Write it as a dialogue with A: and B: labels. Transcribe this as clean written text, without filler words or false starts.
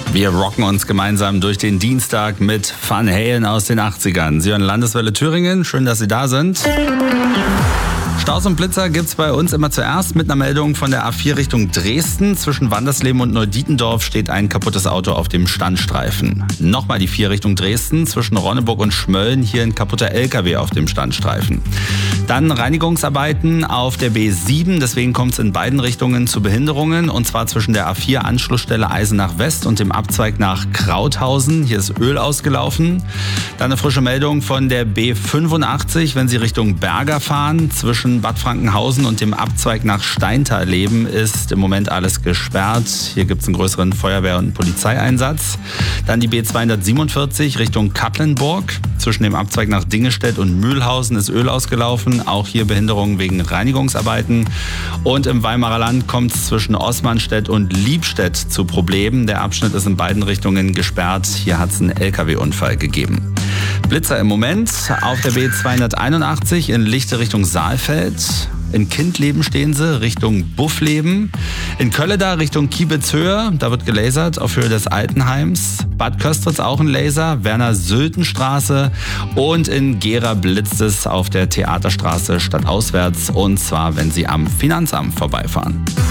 A: Wir rocken uns gemeinsam durch den Dienstag mit Van Halen aus den 80ern. Sie hören Landeswelle Thüringen, schön, dass Sie da sind. Staus und Blitzer gibt's bei uns immer zuerst mit einer Meldung von der A4 Richtung Dresden. Zwischen Wandersleben und Neudietendorf steht ein kaputtes Auto auf dem Standstreifen. Nochmal die 4 Richtung Dresden. Zwischen Ronneburg und Schmölln hier ein kaputter LKW auf dem Standstreifen. Dann Reinigungsarbeiten auf der B7. Deswegen kommt es in beiden Richtungen zu Behinderungen. Und zwar zwischen der A4 Anschlussstelle Eisenach West und dem Abzweig nach Krauthausen. Hier ist Öl ausgelaufen. Dann eine frische Meldung von der B85, wenn Sie Richtung Berger fahren. Zwischen Bad Frankenhausen und dem Abzweig nach Steintal-Leben ist im Moment alles gesperrt. Hier gibt es einen größeren Feuerwehr- und Polizeieinsatz. Dann die B247 Richtung Katlenburg. Zwischen dem Abzweig nach Dingestedt und Mühlhausen ist Öl ausgelaufen. Auch hier Behinderungen wegen Reinigungsarbeiten. Und im Weimarer Land kommt es zwischen Osmanstedt und Liebstedt zu Problemen. Der Abschnitt ist in beiden Richtungen gesperrt. Hier hat es einen LKW-Unfall gegeben. Blitzer im Moment auf der B281 in Lichte Richtung Saalfeld. In Kindleben stehen sie Richtung Buffleben. In Kölleda Richtung Kiebitzhöhe, da wird gelasert auf Höhe des Altenheims. Bad Köstritz auch ein Laser, Werner-Sülten-Straße. Und in Gera blitzt es auf der Theaterstraße stadtauswärts. Und zwar, wenn Sie am Finanzamt vorbeifahren.